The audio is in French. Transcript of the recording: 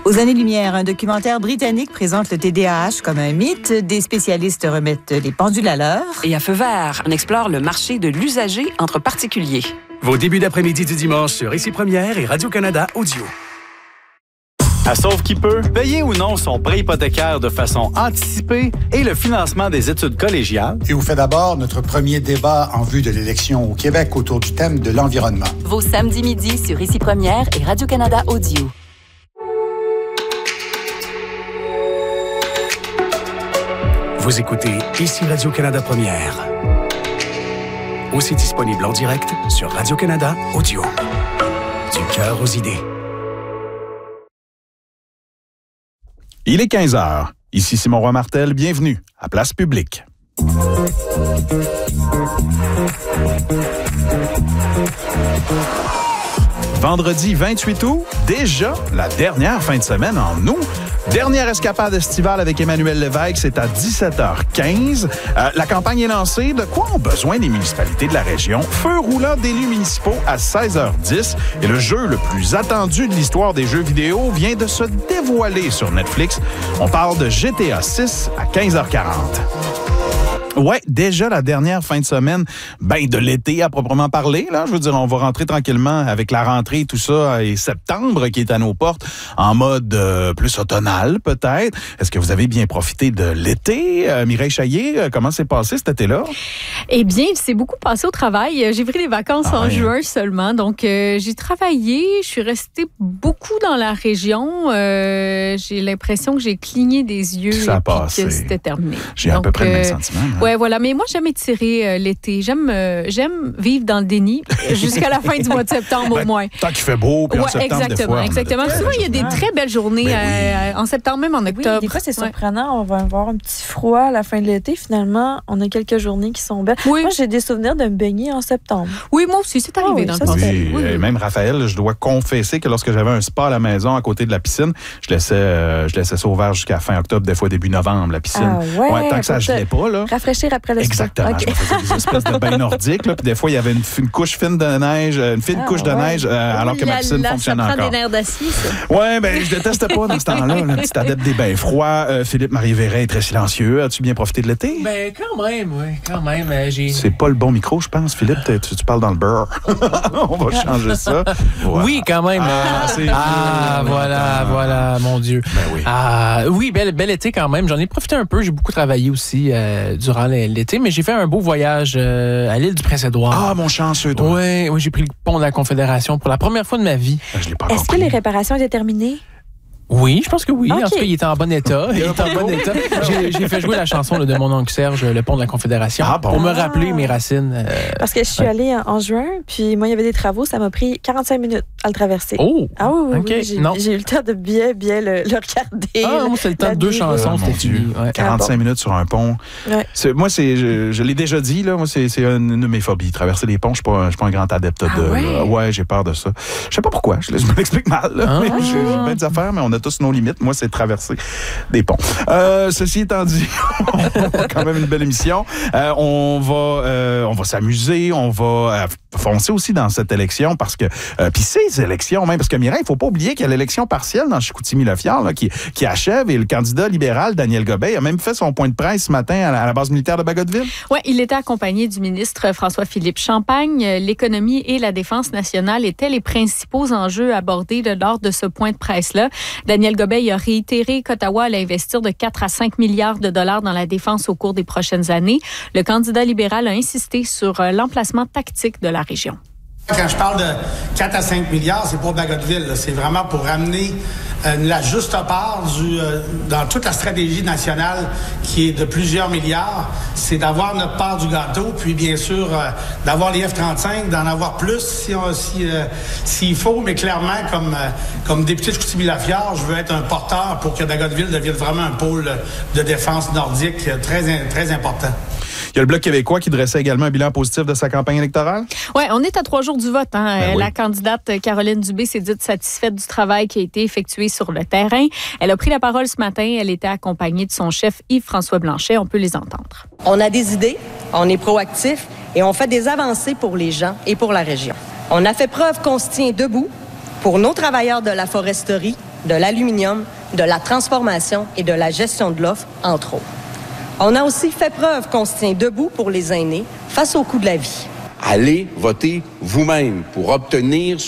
Aux années-lumière, un documentaire britannique présente le TDAH comme un mythe. Des spécialistes remettent les pendules à l'heure. Et à Feu vert, on explore le marché de l'usager entre particuliers. Vos débuts d'après-midi du dimanche sur Ici Première et Radio-Canada Audio. À Sauve qui peut, payer ou non son prêt hypothécaire de façon anticipée et le financement des études collégiales. Et vous fait d'abord notre premier débat en vue de l'élection au Québec autour du thème de l'environnement. Vos samedis midi sur Ici Première et Radio-Canada Audio. Vous écoutez Ici Radio-Canada Première. Aussi disponible en direct sur Radio-Canada Audio. Du cœur aux idées. Il est 15h. Ici Simon Roy-Martel. Bienvenue à Place Publique. Vendredi 28 août, déjà la dernière fin de semaine en août. Dernière escapade estivale avec Emmanuel Lévesque, c'est à 17h15. La campagne est lancée. De quoi ont besoin les municipalités de la région? Feu roulant d'élus municipaux à 16h10. Et le jeu le plus attendu de l'histoire des jeux vidéo vient de se dévoiler sur Netflix. On parle de GTA 6 à 15h40. Ouais, déjà la dernière fin de semaine, de l'été à proprement parler, là. Je veux dire, on va rentrer tranquillement avec la rentrée et tout ça, et septembre qui est à nos portes, en mode plus automnal, peut-être. Est-ce que vous avez bien profité de l'été? Mireille Chaillé, comment s'est passé cet été-là? Eh bien, il s'est beaucoup passé au travail. J'ai pris des vacances en juin seulement, donc j'ai travaillé, je suis restée beaucoup dans la région. J'ai l'impression que j'ai cligné des yeux ça et que c'était terminé. J'ai à peu près le même sentiment. Hein? Ouais, voilà. Mais moi, j'aime étirer l'été. J'aime vivre dans le déni jusqu'à la fin du mois de septembre au moins. Tant qu'il fait beau, puis en septembre, exactement. Souvent, il y a des très belles journées en septembre, même en octobre. Oui, des fois, c'est surprenant. On va avoir un petit froid à la fin de l'été. Finalement, on a quelques journées qui sont belles. Oui. Moi, j'ai des souvenirs de me baigner en septembre. Oui, moi aussi, c'est arrivé dans le passé. Oui. Même Raphaël, je dois confesser que lorsque j'avais un spa à la maison à côté de la piscine, je laissais ça ouvert jusqu'à fin octobre, des fois début novembre, la piscine. Tant que ça gelait pas, là. Rafraîchir après le spa. Exactement. Okay. Je faisais des espèces de bains nordiques, là, puis des fois, il y avait une couche fine de neige, une fine couche de neige, alors que ma piscine fonctionnait encore. Ça prend des nerfs d'acier, ça. Oui, je détestais pas dans ce temps-là, le petit adepte des bains froids. Philippe Marie-Véret est très silencieux. As-tu bien profité de l'été? Quand même. C'est pas le bon micro, je pense. Philippe, tu parles dans le beurre. On va changer ça. Voilà. Oui, quand même. Voilà, mon Dieu. Oui, bel été quand même. J'en ai profité un peu. J'ai beaucoup travaillé aussi durant l'été, mais j'ai fait un beau voyage à l'île du Prince-Édouard. Ah, mon chanceux, toi. Oui, j'ai pris le pont de la Confédération pour la première fois de ma vie. Je l'ai pas Est-ce que les réparations étaient terminées? Oui, je pense que oui. Okay. En tout cas, il était en bon état. J'ai fait jouer la chanson de mon oncle Serge, Le pont de la Confédération, pour me rappeler mes racines. Parce que je suis allée en juin, puis moi, il y avait des travaux. Ça m'a pris 45 minutes à le traverser. Oh! Ah oui. Okay. J'ai eu le temps de bien le regarder. Moi, c'est le temps de 2 chansons, c'était fini. 45 minutes sur un pont. Ouais. Moi, je l'ai déjà dit, là. Moi, c'est une de mes phobies. Traverser les ponts, je suis pas un grand adepte de... Ouais, j'ai peur de ça. Je sais pas pourquoi. Je me l'explique mal, là. J'ai bien des affaires, mais on a tous nos limites. Moi, c'est de traverser des ponts. Ceci étant dit, on a quand même une belle émission. On va s'amuser, on va foncer aussi dans cette élection parce que... Puis ces élections, même, parce que Mireille, il ne faut pas oublier qu'il y a l'élection partielle dans Chicoutimi-Le-Fjord qui achève et le candidat libéral, Daniel Gobeil, a même fait son point de presse ce matin à la base militaire de Bagotville. Oui, il était accompagné du ministre François-Philippe Champagne. L'économie et la défense nationale étaient les principaux enjeux abordés lors de ce point de presse-là. Daniel Gobeil a réitéré qu'Ottawa allait investir de 4 à 5 milliards de dollars dans la défense au cours des prochaines années. Le candidat libéral a insisté sur l'emplacement tactique de la région. Quand je parle de 4 à 5 milliards, c'est pour Bagotville. C'est vraiment pour ramener la juste part dans toute la stratégie nationale qui est de plusieurs milliards. C'est d'avoir notre part du gâteau, puis bien sûr d'avoir les F-35, d'en avoir plus s'il faut. Mais clairement, comme député de Chicoutimi-La-Fjord, je veux être un porteur pour que Bagotville devienne vraiment un pôle de défense nordique très important. Il y a le Bloc québécois qui dressait également un bilan positif de sa campagne électorale. Oui, on est à 3 jours du vote. La candidate Caroline Dubé s'est dite satisfaite du travail qui a été effectué sur le terrain. Elle a pris la parole ce matin. Elle était accompagnée de son chef Yves-François Blanchet. On peut les entendre. On a des idées, on est proactif et on fait des avancées pour les gens et pour la région. On a fait preuve qu'on se tient debout pour nos travailleurs de la foresterie de l'aluminium, de la transformation et de la gestion de l'offre, entre autres. On a aussi fait preuve qu'on se tient debout pour les aînés face au coût de la vie. Allez voter vous-même pour obtenir